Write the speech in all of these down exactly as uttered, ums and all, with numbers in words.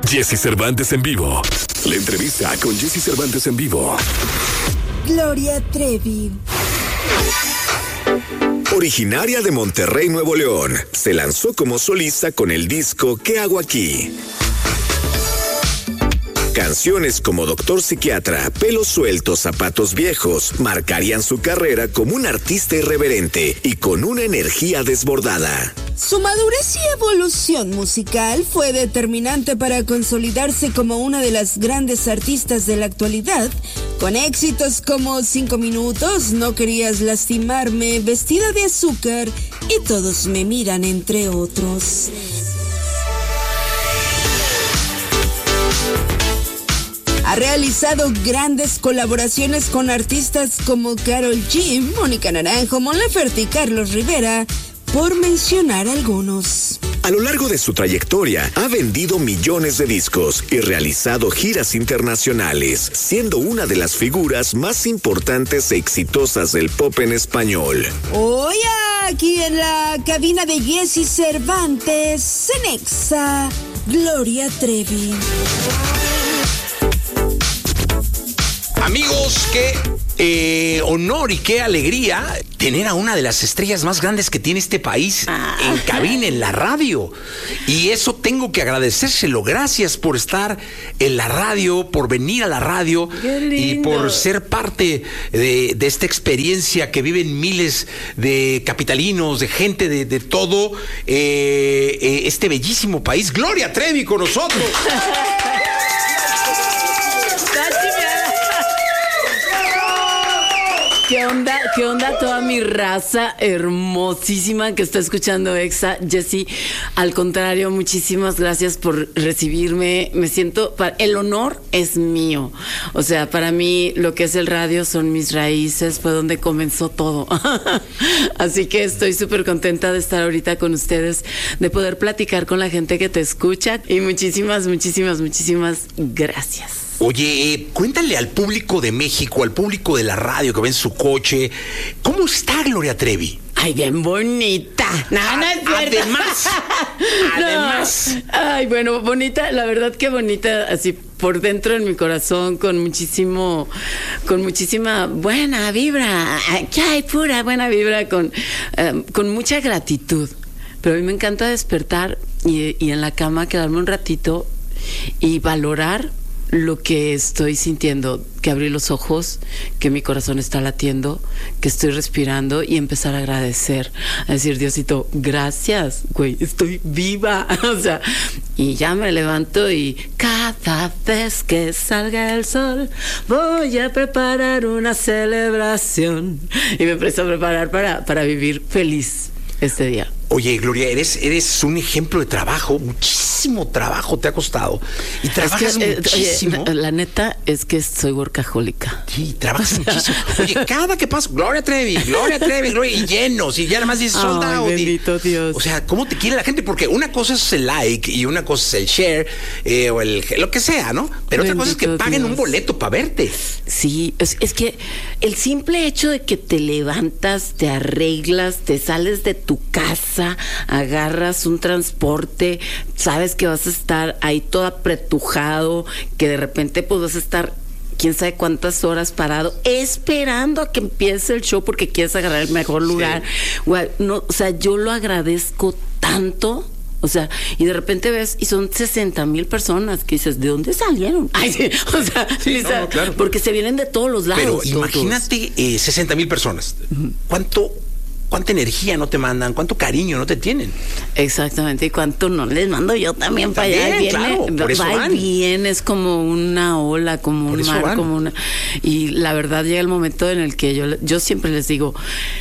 Jessy Cervantes en vivo. La entrevista con Jessy Cervantes en vivo. Gloria Trevi. Originaria de Monterrey, Nuevo León, se lanzó como solista con el disco ¿Qué hago aquí? Canciones como Doctor Psiquiatra, Pelos Sueltos, Zapatos Viejos marcarían su carrera como un artista irreverente y con una energía desbordada. Su madurez y evolución musical fue determinante para consolidarse como una de las grandes artistas de la actualidad, con éxitos como Cinco Minutos, No Querías Lastimarme, Vestida de Azúcar y Todos Me Miran, entre otros. Ha realizado grandes colaboraciones con artistas como Karol G, Mónica Naranjo, Mon Laferte y Carlos Rivera, por mencionar algunos. A lo largo de su trayectoria, ha vendido millones de discos y realizado giras internacionales, siendo una de las figuras más importantes e exitosas del pop en español. Hoy aquí en la cabina de Jessy Cervantes, en Exa, Gloria Trevi. Amigos, qué eh, honor y qué alegría tener a una de las estrellas más grandes que tiene este país en cabina, en la radio. Y eso tengo que agradecérselo. Gracias por estar en la radio, por venir a la radio y por ser parte de, de esta experiencia que viven miles de capitalinos, de gente de, de todo eh, eh, este bellísimo país. Gloria Trevi con nosotros. ¿Qué onda? ¿Qué onda toda mi raza hermosísima que está escuchando Exa? Jessy, al contrario, muchísimas gracias por recibirme. Me siento, el honor es mío. O sea, para mí lo que es el radio son mis raíces, fue donde comenzó todo. Así que estoy súper contenta de estar ahorita con ustedes, de poder platicar con la gente que te escucha. Y muchísimas, muchísimas, muchísimas gracias. Oye, eh, cuéntale al público de México, al público de la radio que ve en su coche, ¿cómo está Gloria Trevi? Ay, bien bonita. No, no es cierto. Además, no. además. Ay, bueno, bonita, la verdad que bonita, así por dentro en mi corazón, con muchísimo, con muchísima buena vibra. Aquí hay pura buena vibra, con, um, con mucha gratitud. Pero a mí me encanta despertar y, y en la cama quedarme un ratito y valorar lo que estoy sintiendo, que abrí los ojos, que mi corazón está latiendo, que estoy respirando y empezar a agradecer, a decir, Diosito, gracias, güey, estoy viva, o sea, y ya me levanto y cada vez que salga el sol voy a preparar una celebración y me empiezo a preparar para, para vivir feliz este día. Oye, Gloria, eres, eres un ejemplo de trabajo, muchísimo trabajo te ha costado. Y trabajas es que, muchísimo. Eh, oye, la neta es que soy workahólica. Sí, trabajas muchísimo. Oye, cada que pasa, Gloria Trevi, Gloria Trevi, Gloria, y llenos, y ya nada más dices sold out. Bendito y, Dios. O sea, ¿cómo te quiere la gente? Porque una cosa es el like y una cosa es el share, eh, o el lo que sea, ¿no? Pero bendito otra cosa es que paguen Dios. Un boleto para verte. Sí, es, es que el simple hecho de que te levantas, te arreglas, te sales de tu casa, agarras un transporte, sabes que vas a estar ahí todo apretujado, que de repente pues vas a estar quién sabe cuántas horas parado esperando a que empiece el show porque quieres agarrar el mejor lugar. Sí. No, o sea, yo lo agradezco tanto. O sea, y de repente ves, y son sesenta mil personas que dices, ¿de dónde salieron? Ay, sí, o sea, sí, Lisa, no, no, claro. Porque se vienen de todos los lados. Pero todos. Imagínate eh, sesenta mil personas. ¿Cuánto... ¿Cuánta energía no te mandan? ¿Cuánto cariño no te tienen? Exactamente, y cuánto no les mando yo también, también para allá. Viene, claro, por eso va van. Y viene, es como una ola, como por un mar, van. Como una... Y la verdad llega el momento en el que yo, yo siempre les digo,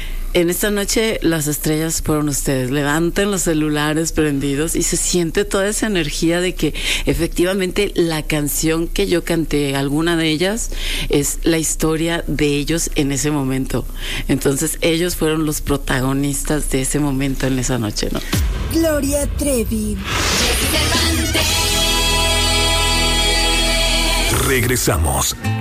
en esta noche las estrellas fueron ustedes, levanten los celulares prendidos y se siente toda esa energía de que efectivamente la canción que yo canté, alguna de ellas, es la historia de ellos en ese momento. Entonces ellos fueron los protagonistas de ese momento en esa noche, ¿no? Gloria Trevi. Regresamos